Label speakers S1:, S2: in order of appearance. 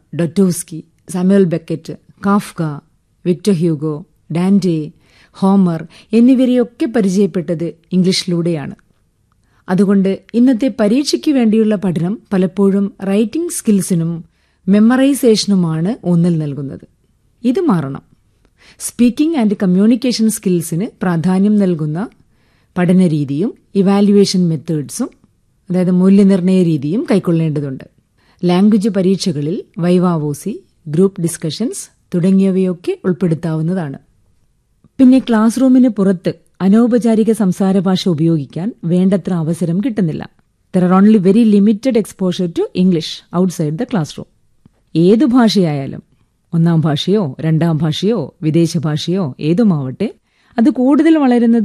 S1: ഡൊറ്റോവ്സ്കി, Samuel Beckett, Kafka, Victor Hugo, ഡാൻറ്റെ, Homer എന്നിവരെയൊക്കെ പരിചയപ്പെട്ടത് ഇംഗ്ലീഷിലൂടെയാണ്. അതുകൊണ്ട് ഇന്നത്തെ പരീക്ഷയ്ക്ക് വേണ്ടിയുള്ള പഠനം പലപ്പോഴും റൈറ്റിംഗ് സ്കിൽസിനും മെമ്മറൈസേഷനുമാണ് ഊന്നൽ നൽകുന്നത്. ഇത് മാറണം. സ്പീക്കിംഗ് ആൻഡ് കമ്മ്യൂണിക്കേഷൻ സ്കിൽസിന് പ്രാധാന്യം നൽകുന്ന പഠനരീതിയും ഇവാലുവേഷൻ മെത്തേഡ്സും, അതായത് മൂല്യനിർണ്ണയ രീതിയും കൈക്കൊള്ളേണ്ടതുണ്ട്. ലാംഗ്വേജ് പരീക്ഷകളിൽ വൈവാവോസി, ഗ്രൂപ്പ് ഡിസ്കഷൻസ് തുടങ്ങിയവയൊക്കെ ഉൾപ്പെടുത്താവുന്നതാണ്. പിന്നെ ക്ലാസ് റൂമിന് പുറത്ത് അനൗപചാരിക സംസാര ഭാഷ ഉപയോഗിക്കാൻ വേണ്ടത്ര അവസരം കിട്ടുന്നില്ല. There are only very limited exposure to English outside the class room. ഏതു ഭാഷയായാലും, ഒന്നാം ഭാഷയോ രണ്ടാം ഭാഷയോ വിദേശ ഭാഷയോ ഏതുമാവട്ടെ, അത് കൂടുതൽ വളരുന്നത്